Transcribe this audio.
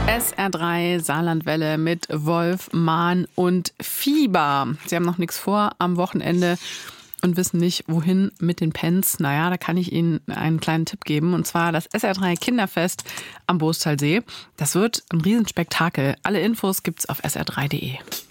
SR3 Saarlandwelle mit Wolf, Mahn und Fieber. Sie haben noch nichts vor am Wochenende und wissen nicht, wohin mit den Pens. Naja, da kann ich Ihnen einen kleinen Tipp geben. Und zwar das SR3 Kinderfest am Boostalsee. Das wird ein Riesenspektakel. Alle Infos gibt's auf sr3.de.